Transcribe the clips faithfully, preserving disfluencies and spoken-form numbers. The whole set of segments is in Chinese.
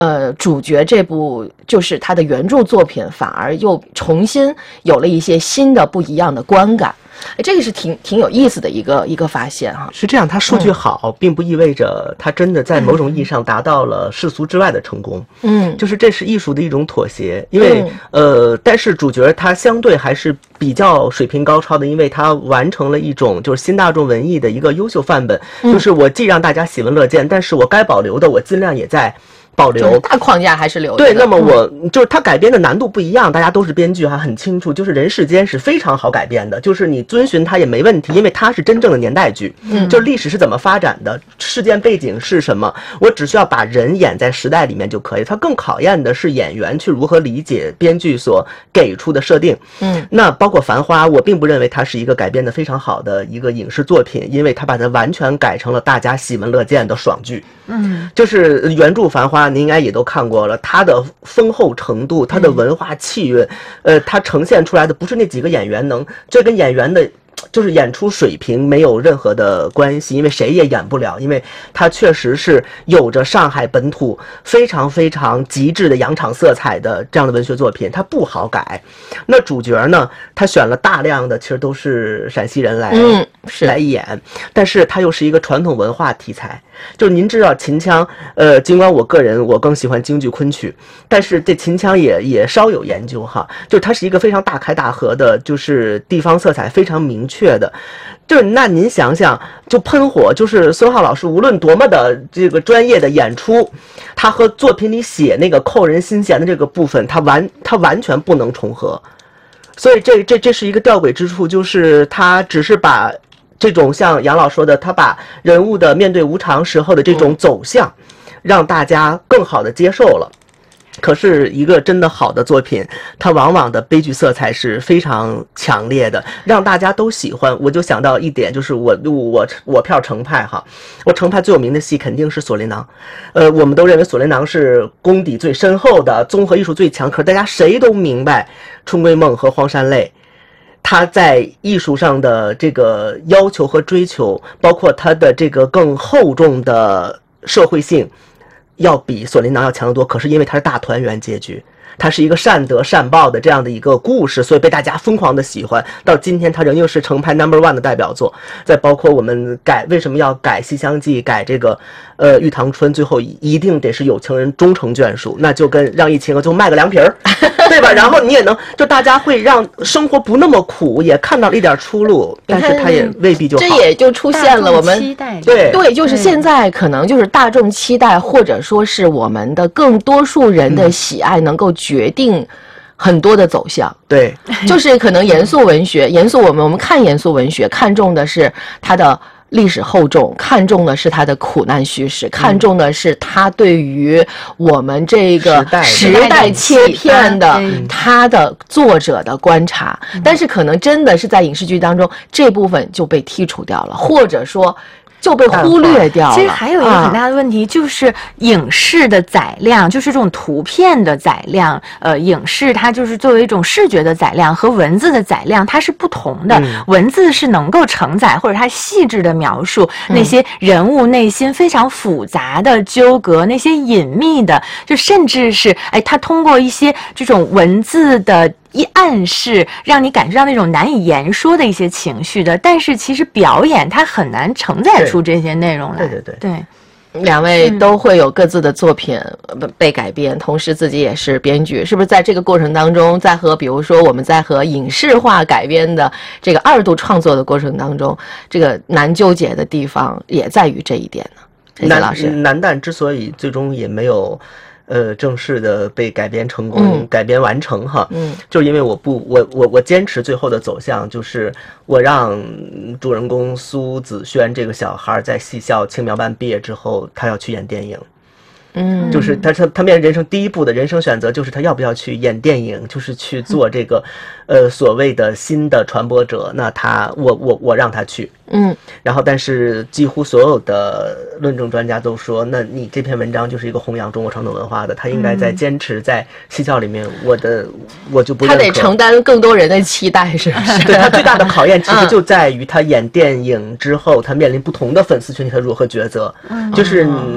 呃，主角这部就是他的原著作品，反而又重新有了一些新的不一样的观感。这个是挺挺有意思的一个一个发现哈。 是这样，他数据好、嗯、并不意味着他真的在某种意义上达到了世俗之外的成功。嗯，就是这是艺术的一种妥协，因为、嗯、呃，但是主角他相对还是比较水平高超的，因为他完成了一种就是新大众文艺的一个优秀范本、嗯，就是我既让大家喜闻乐见，但是我该保留的我尽量也在保留， 就是大框架还是留着的。 对，那么我、嗯、就是它改编的难度不一样，大家都是编剧还很清楚，就是人世间是非常好改编的，就是你遵循它也没问题，因为它是真正的年代剧，嗯，就是历史是怎么发展的，事件背景是什么，我只需要把人演在时代里面就可以。它更考验的是演员去如何理解编剧所给出的设定。嗯，那包括《繁花》，我并不认为它是一个改编的非常好的一个影视作品，因为它把它完全改成了大家喜闻乐见的爽剧。嗯，就是原著《繁花》。您应该也都看过了，它的丰厚程度，它的文化气韵，呃，它呈现出来的不是那几个演员能，这跟演员的就是演出水平没有任何的关系，因为谁也演不了，因为它确实是有着上海本土非常非常极致的洋场色彩的这样的文学作品，它不好改。那主角呢，他选了大量的其实都是陕西人来、嗯、来演，但是它又是一个传统文化题材。就是您知道秦腔，呃，尽管我个人我更喜欢京剧昆曲，但是这秦腔也也稍有研究哈。就是它是一个非常大开大合的，就是地方色彩非常明确的。就是那您想想，就喷火，就是孙浩老师无论多么的这个专业的演出，他和作品里写那个扣人心弦的这个部分，他完他完全不能重合。所以这这这是一个吊诡之处，就是他只是把这种像杨老说的，他把人物的面对无常时候的这种走向，让大家更好的接受了。可是一个真的好的作品，它往往的悲剧色彩是非常强烈的，让大家都喜欢。我就想到一点，就是我我我票程派哈，我程派最有名的戏肯定是《锁麟囊》。呃，我们都认为《锁麟囊》是功底最深厚的，综合艺术最强，可是大家谁都明白《春闺梦》和《荒山泪》。他在艺术上的这个要求和追求，包括他的这个更厚重的社会性，要比《锁麟囊》要强得多。可是因为它是大团圆结局，它是一个善得善报的这样的一个故事，所以被大家疯狂的喜欢。到今天，它仍旧是程派 number one 的代表作。再包括我们改为什么要改《西厢记》，改这个呃《玉堂春》，最后一定得是有情人终成眷属，那就跟让一情就卖个凉皮儿。对吧？然后你也能，就大家会让生活不那么苦，也看到了一点出路，但是它也未必就好。 这也就出现了我们期待， 对对，就是现在可能就是大众期待，或者说是我们的更多数人的喜爱，能够决定很多的走向。 对， 就是可能严肃文学，严肃我们我们看严肃文学，看重的是它的历史厚重，看重的是他的苦难叙事，看重的是他对于我们这个时代切片的他的作者的观察，但是可能真的是在影视剧当中这部分就被剔除掉了，或者说就被忽略掉了。 其实还有一个很大的问题，就是影视的载量，就是这种图片的载量，呃，影视它就是作为一种视觉的载量和文字的载量，它是不同的。嗯、文字是能够承载或者它细致的描述那些人物内心非常复杂的纠葛，那些隐秘的，就甚至是哎，它通过一些这种文字的一暗示，让你感受到那种难以言说的一些情绪的，但是其实表演它很难承载出这些内容来。 对对对对。 两位都会有各自的作品被改编，嗯、同时自己也是编剧，是不是在这个过程当中，在和比如说我们在和影视化改编的这个二度创作的过程当中，这个难纠结的地方也在于这一点呢？陈杰老师， 南旦之所以最终也没有呃，正式的被改编成功，嗯、改编完成哈，嗯，就是因为我不，我我我坚持最后的走向，就是我让主人公苏子轩这个小孩在戏校青苗班毕业之后，他要去演电影。嗯，就是他他他面临人生第一步的人生选择，就是他要不要去演电影，就是去做这个，呃，所谓的新的传播者。那他，我我我让他去，嗯，然后但是几乎所有的论证专家都说，那你这篇文章就是一个弘扬中国传统文化的，他应该在坚持在戏校里面，我的我就不认可。 他得承担更多人的期待，是不是？ 对，他最大的考验其实就在于他演电影之后，他面临不同的粉丝群体，他如何抉择？嗯，就是。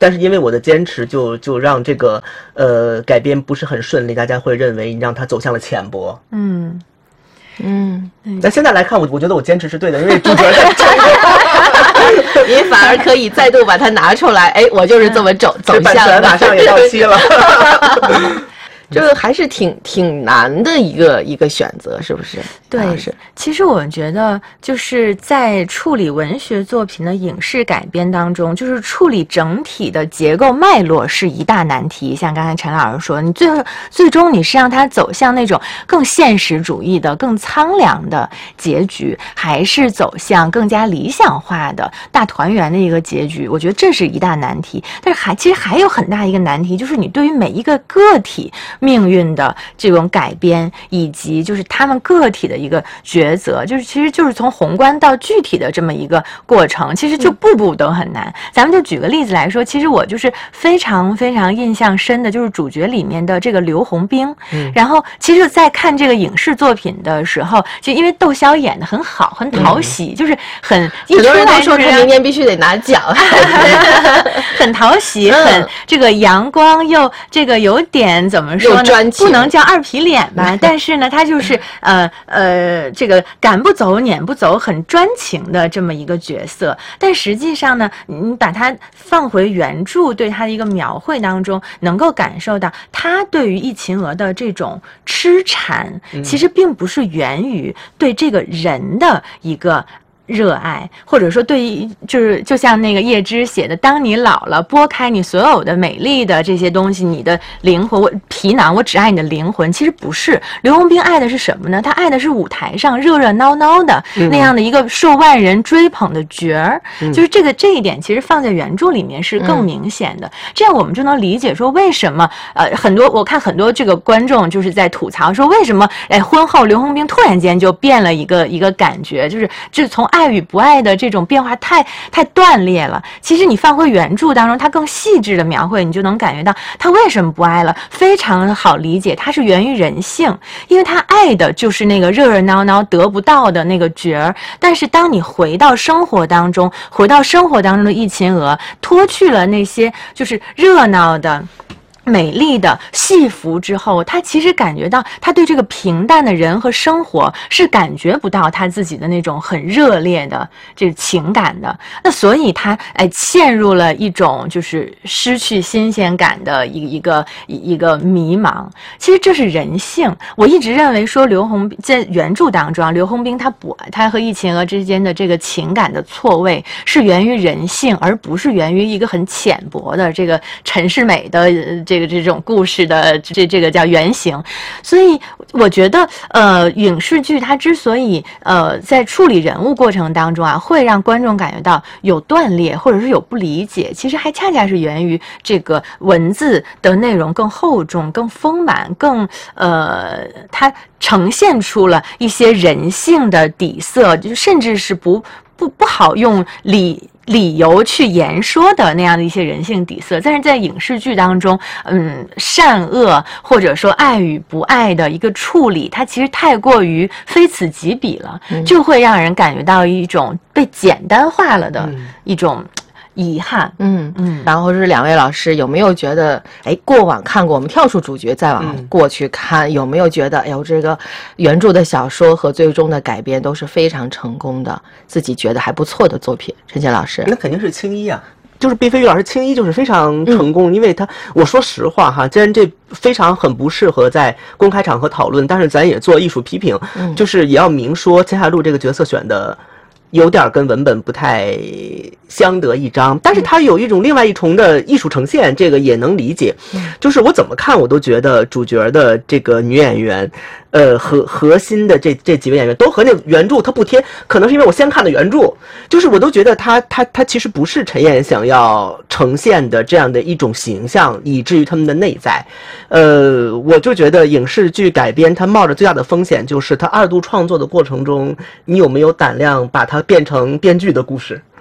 但是因为我的坚持就，就就让这个呃改编不是很顺利，大家会认为你让它走向了浅薄。 嗯嗯， 但现在来看，我我觉得我坚持是对的，因为主角在这个， 你反而可以再度把它拿出来，哎，我就是这么走走版向的。 权马上也到期了。 这个还是挺挺难的一个一个选择，是不是？ 对， 是。 其实我觉得就是在处理文学作品的影视改编当中，就是处理整体的结构脉络是一大难题。像刚才陈老师说，你最后最终你是让它走向那种更现实主义的、更苍凉的结局，还是走向更加理想化的大团圆的一个结局？我觉得这是一大难题。但是还其实还有很大一个难题，就是你对于每一个个体命运的这种改编，以及就是他们个体的一个抉择，就是其实就是从宏观到具体的这么一个过程，其实就步步都很难。嗯、咱们就举个例子来说，其实我就是非常非常印象深的，就是主角里面的这个刘洪兵。嗯、然后其实，在看这个影视作品的时候，就因为窦骁演的很好，很讨喜，嗯、就是很一出来、就是、 很多人都说他明年必须得拿奖， 很讨喜，嗯、很这个阳光又这个有点怎么说？不能叫二皮脸吧，但是呢，他就是呃呃，这个赶不走、撵不走，很专情的这么一个角色。但实际上呢，你把它放回原著对他的一个描绘当中，能够感受到他对于易秦娥的这种痴缠，其实并不是源于对这个人的一个热爱，或者说对于就是就像那个叶芝写的，当你老了，拨开你所有的美丽的这些东西，你的灵魂，我皮囊，我只爱你的灵魂。其实不是，刘洪兵爱的是什么呢？他爱的是舞台上热热闹闹的、嗯、那样的一个受万人追捧的角儿、嗯、就是这个这一点其实放在原著里面是更明显的、嗯、这样我们就能理解说为什么呃很多我看很多这个观众就是在吐槽说为什么哎婚后刘洪兵突然间就变了一个一个感觉，就是就是从爱与不爱的这种变化太太断裂了。其实你放回原著当中，他更细致的描绘，你就能感觉到他为什么不爱了，非常好理解，它是源于人性，因为他爱的就是那个热热闹闹得不到的那个角儿。但是当你回到生活当中，回到生活当中的易秦娥，脱去了那些就是热闹的美丽的戏服之后，他其实感觉到他对这个平淡的人和生活是感觉不到他自己的那种很热烈的这个情感的。那所以他哎陷入了一种就是失去新鲜感的一个一个一个迷茫。其实这是人性。我一直认为说刘洪在原著当中啊，刘洪兵他不他和易秦娥之间的这个情感的错位是源于人性，而不是源于一个很浅薄的这个陈世美的这个这种故事的这这个叫原型。所以我觉得呃影视剧它之所以呃在处理人物过程当中啊会让观众感觉到有断裂或者是有不理解，其实还恰恰是源于这个文字的内容更厚重、更丰满、更呃它呈现出了一些人性的底色，就甚至是不不不好用理理由去言说的那样的一些人性底色。但是在影视剧当中，嗯，善恶或者说爱与不爱的一个处理，它其实太过于非此即彼了，嗯、就会让人感觉到一种被简单化了的一种遗憾。 嗯嗯。然后是两位老师有没有觉得，哎，过往看过，我们跳出主角再往过去看，嗯、有没有觉得，哎呦，这个原著的小说和最终的改编都是非常成功的，自己觉得还不错的作品？陈杰老师， 那肯定是青衣啊。就是毕飞宇老师青衣就是非常成功，嗯、因为他我说实话哈，既然这非常很不适合在公开场合讨论，但是咱也做艺术批评，嗯、就是也要明说钱海璐这个角色选的有点跟文本不太相得益彰，但是它有一种另外一重的艺术呈现，这个也能理解。就是我怎么看我都觉得主角的这个女演员，呃，核核心的这这几位演员都和那原著它不贴，可能是因为我先看的原著，就是我都觉得他他他其实不是陈燕想要呈现的这样的一种形象，以至于他们的内在。呃，我就觉得影视剧改编它冒着最大的风险，就是它二度创作的过程中，你有没有胆量把它变成编剧的故事？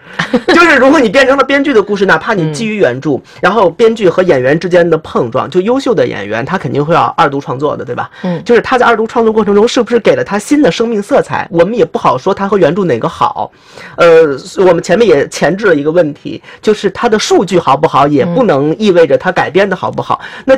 就是如果你变成了编剧的故事，哪怕你基于原著，嗯、然后编剧和演员之间的碰撞，就优秀的演员他肯定会要二度创作的，对吧？嗯，就是他在二度创作过程中是不是给了他新的生命色彩？我们也不好说他和原著哪个好。呃，我们前面也前置了一个问题，就是他的数据好不好，也不能意味着他改编的好不好。那